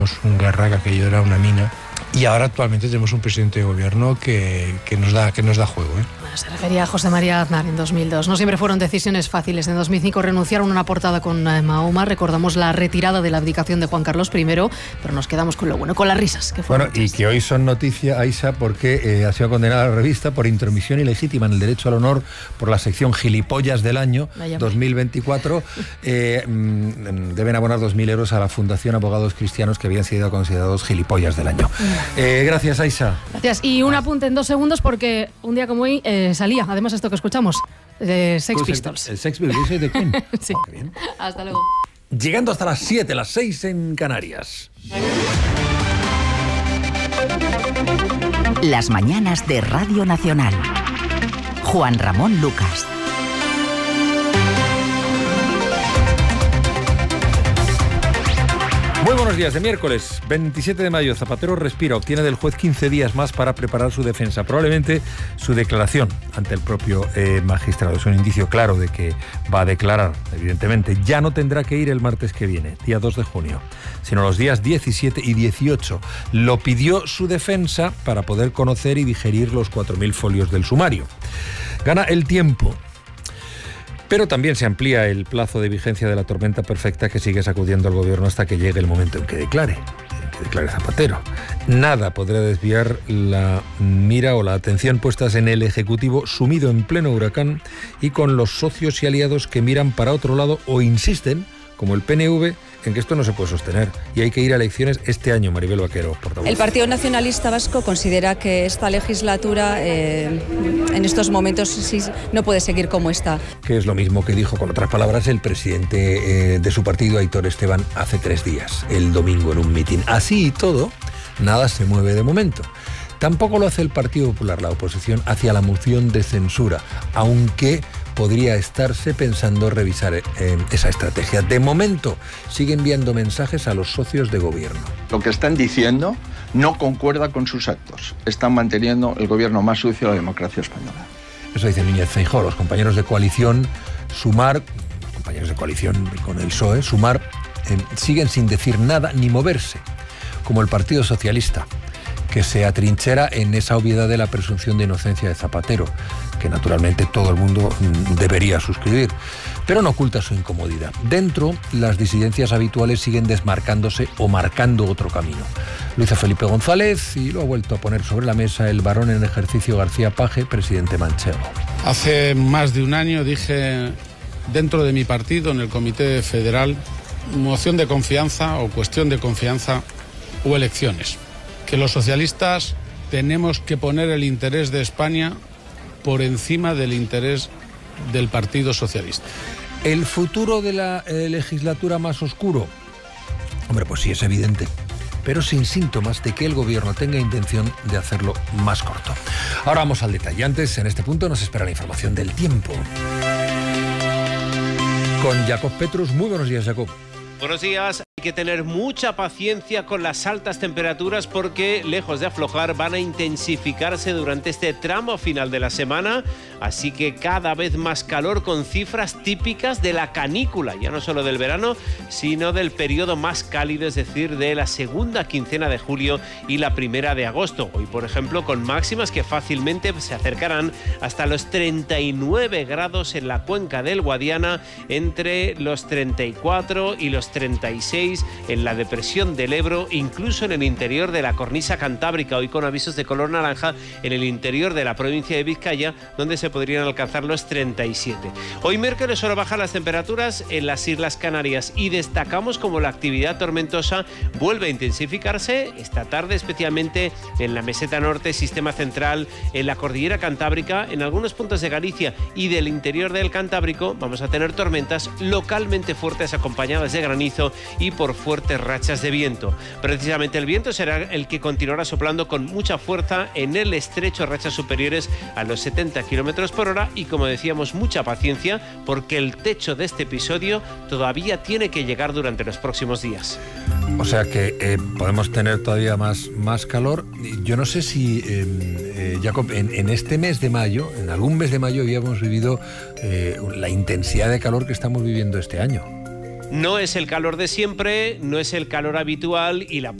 un guerra, que aquello era una mina. Y ahora actualmente tenemos un presidente de gobierno que nos da juego, ¿eh? Bueno, se refería a José María Aznar en 2002. No siempre fueron decisiones fáciles. En 2005 renunciaron a una portada con Mahoma. Recordamos la retirada de la abdicación de Juan Carlos I, pero nos quedamos con lo bueno, con las risas. Que bueno, y que hoy son noticia, Aisha, porque ha sido condenada la revista por intromisión ilegítima en el derecho al honor por la sección Gilipollas del año 2024. Deben abonar 2.000 euros a la Fundación Abogados Cristianos, que habían sido considerados gilipollas del año. Gracias, Aisha. Gracias. Y un apunte en 2 segundos, porque un día como hoy salía, además, esto que escuchamos, de Sex Pistols. El Sex Pistols de Queen. Sí. Qué bien. Hasta luego. Llegando hasta las 7, las 6 en Canarias. Las mañanas de Radio Nacional. Juan Ramón Lucas. Muy buenos días. De miércoles 27 de mayo, Zapatero respira, obtiene del juez 15 días más para preparar su defensa. Probablemente su declaración ante el propio magistrado. Es un indicio claro de que va a declarar, evidentemente. Ya no tendrá que ir el martes que viene, día 2 de junio, sino los días 17 y 18. Lo pidió su defensa para poder conocer y digerir los 4.000 folios del sumario. Gana el tiempo. Pero también se amplía el plazo de vigencia de la tormenta perfecta que sigue sacudiendo al gobierno hasta que llegue el momento en que declare Zapatero. Nada podrá desviar la mira o la atención puestas en el Ejecutivo sumido en pleno huracán y con los socios y aliados que miran para otro lado o insisten, como el PNV, en que esto no se puede sostener y hay que ir a elecciones este año. Maribel Vaquero, portavoz. El Partido Nacionalista Vasco considera que esta legislatura en estos momentos sí, no puede seguir como está. Que es lo mismo que dijo, con otras palabras, el presidente de su partido, Aitor Esteban, hace 3 días, el domingo en un mitin. Así y todo, nada se mueve de momento. Tampoco lo hace el Partido Popular, la oposición, hacia la moción de censura, aunque podría estarse pensando revisar esa estrategia. De momento, sigue enviando mensajes a los socios de gobierno. Lo que están diciendo no concuerda con sus actos. Están manteniendo el gobierno más sucio de la democracia española. Eso dice Núñez Feijóo. Los compañeros de coalición, Sumar, compañeros de coalición con el PSOE, Sumar, siguen sin decir nada ni moverse, como el Partido Socialista, que se atrinchera en esa obviedad de la presunción de inocencia de Zapatero, que naturalmente todo el mundo debería suscribir, pero no oculta su incomodidad. Dentro, las disidencias habituales siguen desmarcándose o marcando otro camino. Lo hizo Felipe González y lo ha vuelto a poner sobre la mesa el varón en ejercicio García Page, presidente manchego. Hace más de un año dije, dentro de mi partido, en el Comité Federal, moción de confianza o cuestión de confianza o elecciones. Que los socialistas tenemos que poner el interés de España por encima del interés del Partido Socialista. ¿El futuro de la legislatura más oscuro? Hombre, pues sí, es evidente, pero sin síntomas de que el gobierno tenga intención de hacerlo más corto. Ahora vamos al detalle. Antes, en este punto, nos espera la información del tiempo. Con Jacob Petrus. Muy buenos días, Jacob. Buenos días. Hay que tener mucha paciencia con las altas temperaturas porque, lejos de aflojar, van a intensificarse durante este tramo final de la semana. Así que cada vez más calor con cifras típicas de la canícula, ya no solo del verano, sino del periodo más cálido, es decir, de la segunda quincena de julio y la primera de agosto. Hoy, por ejemplo, con máximas que fácilmente se acercarán hasta los 39 grados en la cuenca del Guadiana, entre los 34 y los 36 en la depresión del Ebro, incluso en el interior de la cornisa cantábrica, hoy con avisos de color naranja en el interior de la provincia de Vizcaya, donde se podrían alcanzar los 37. Hoy miércoles solo bajan las temperaturas en las Islas Canarias y destacamos como la actividad tormentosa vuelve a intensificarse esta tarde, especialmente en la meseta norte, sistema central, en la cordillera cantábrica, en algunos puntos de Galicia y del interior del Cantábrico. Vamos a tener tormentas localmente fuertes acompañadas de granizo y por fuertes rachas de viento. Precisamente el viento será el que continuará soplando con mucha fuerza en el estrecho, rachas superiores a los 70 km por hora y, como decíamos, mucha paciencia porque el techo de este episodio todavía tiene que llegar durante los próximos días. O sea que podemos tener todavía más calor. Yo no sé si, Jacob, en este mes de mayo, en algún mes de mayo habíamos vivido la intensidad de calor que estamos viviendo este año. No es el calor de siempre, no es el calor habitual y la